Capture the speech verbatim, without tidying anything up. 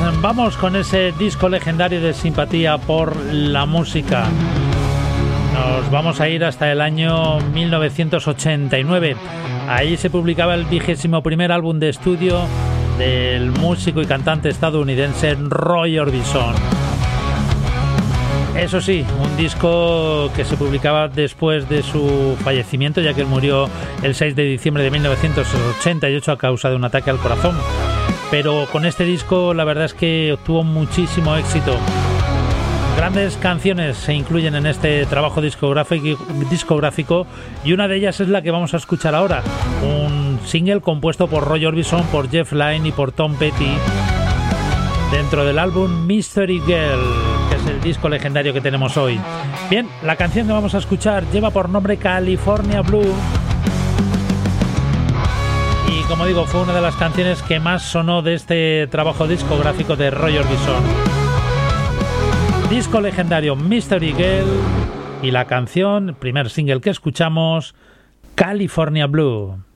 vamos con ese disco legendario de Simpatía por la Música. Nos vamos a ir hasta el año mil novecientos ochenta y nueve. Ahí se publicaba el vigésimo primer álbum de estudio del músico y cantante estadounidense Roy Orbison. Eso sí, un disco que se publicaba después de su fallecimiento, ya que él murió el seis de diciembre de mil novecientos ochenta y ocho a causa de un ataque al corazón. Pero con este disco la verdad es que obtuvo muchísimo éxito. Grandes canciones se incluyen en este trabajo discográfico, discográfico y una de ellas es la que vamos a escuchar ahora. Un single compuesto por Roy Orbison, por Jeff Lynne y por Tom Petty dentro del álbum Mystery Girl, que es el disco legendario que tenemos hoy. Bien, la canción que vamos a escuchar lleva por nombre California Blue. Y como digo, fue una de las canciones que más sonó de este trabajo discográfico de Roy Orbison. Disco legendario Mystery Girl y la canción, primer single que escuchamos, California Blue.